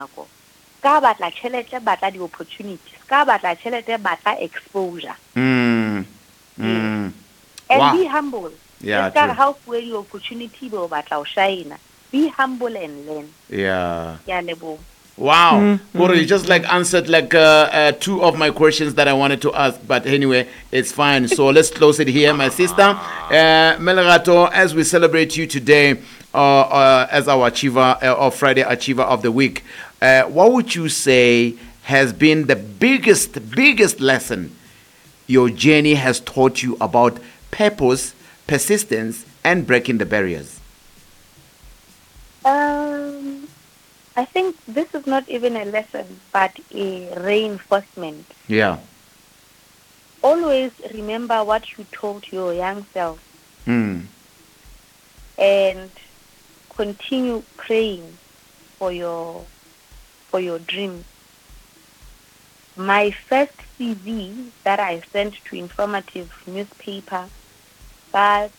nako. Ska batla tšhelete batla di-opportunities. Ska batla tšhelete batla exposure. And be humble. Yeah, true. How fuwe di-opportunity bo batla o shine. Be humble and learn. Yeah. Yeah, lebo. Wow. Koro, you just like answered like two of my questions that I wanted to ask, but anyway, it's fine. So let's close it here, my sister. Melerato, as we celebrate you today as our achiever or Friday Achiever of the Week, what would you say has been the biggest lesson your journey has taught you about purpose, persistence, and breaking the barriers? I think this is not even a lesson, but a reinforcement. Yeah. Always remember what you told your young self. And continue praying for your dreams. My first CV that I sent to Informative newspaper was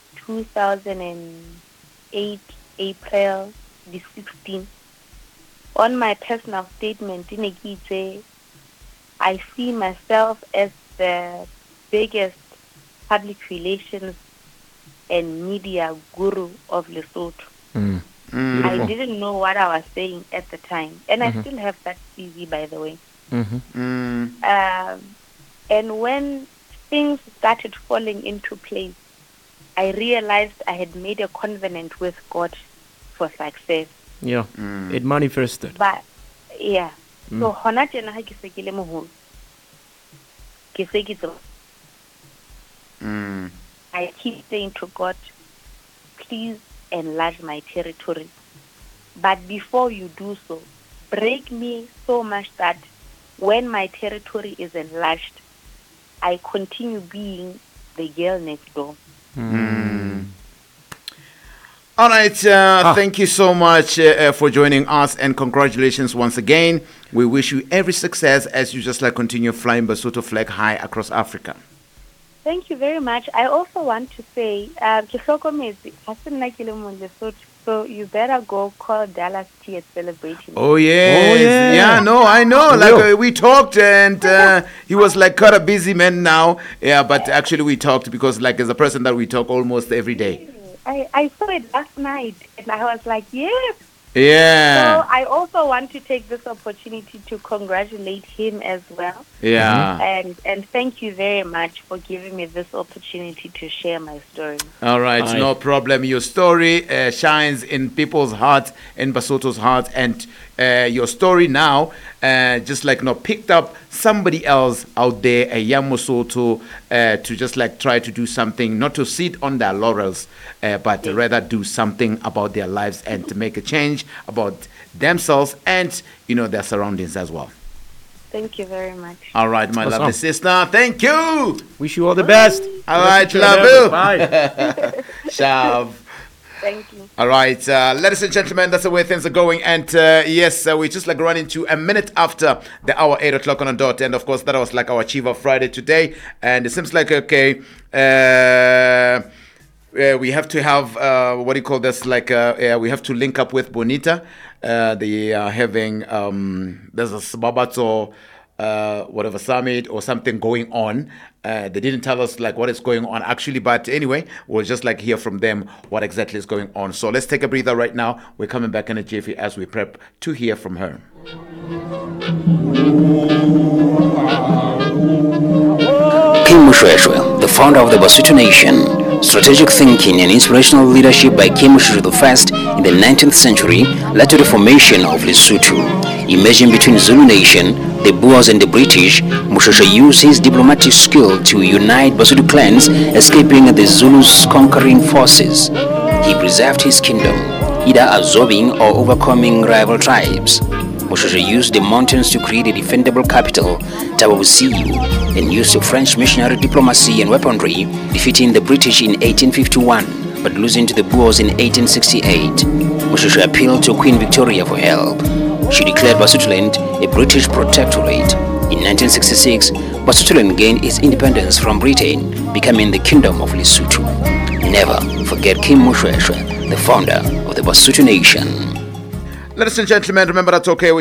2008 April the 16th. On my personal statement, I see myself as the biggest public relations and media guru of Lesotho. I didn't know what I was saying at the time. And I still have that CV, by the way. And when things started falling into place, I realized I had made a covenant with God for success. Yeah, it manifested. But, yeah. So, hona tjena ha ke se ke le moholo. Ke se ke tseba. I keep saying to God, please enlarge my territory. But before you do so, break me so much that when my territory is enlarged, I continue being the girl next door. All right, thank you so much for joining us, and congratulations once again. We wish you every success as you just like continue flying Basotho flag high across Africa. Thank you very much. I also want to say, so you better go call Dallas T at celebrating. Oh yes. Yeah, no, I know. Like we talked, and he was like quite a busy man now. Yeah, but actually we talked because like as a person that we talk almost every day. I saw it last night, and I was like, yes. Yeah. So I also want to take this opportunity to congratulate him as well. Yeah. And thank you very much for giving me this opportunity to share my story. All right, no problem. Your story shines in people's hearts, in Basotho's hearts, and your story now just like picked up somebody else out there, a young Mosotho, to just like try to do something, not to sit on their laurels, but rather do something about their lives and to make a change about themselves and their surroundings as well. Thank you very much. All right, my lovely sister. Thank you. Wish you all the best. All right, love you. Bye. Shav. Thank you. All right, ladies and gentlemen, that's the way things are going. And yes, we just like run into a minute after the hour, 8 o'clock on the dot. And of course, that was like our Achiever Friday today. And it seems like, okay, we have to have, what do you call this? Like, we have to link up with Bonita. They are having, there's a Sababato, whatever summit or something going on. They didn't tell us like what is going on actually, but anyway, we'll just like hear from them what exactly is going on. So let's take a breather right now. We're coming back in a jiffy as we prep to hear from her. Kim Mushweshwe, the founder of the Basotho Nation. Strategic thinking and inspirational leadership by Kim Mushweshwe I in the 19th century led to the formation of Lesotho. Emerging between Zulu Nation, the Boers and the British, Mushweshwe used his diplomatic skill to unite Basotho clans, escaping the Zulus' conquering forces. He preserved his kingdom, either absorbing or overcoming rival tribes. Mushweshwe used the mountains to create a defendable capital, Tabavusiu, and used the French missionary diplomacy and weaponry, defeating the British in 1851, but losing to the Boers in 1868. Mushweshwe appealed to Queen Victoria for help. She declared Basotholand a British protectorate. In 1966, Basotholand gained its independence from Britain, becoming the Kingdom of Lesotho. Never forget Kim Mushweshwe, the founder of the Basotho Nation. Ladies and gentlemen, remember that's okay.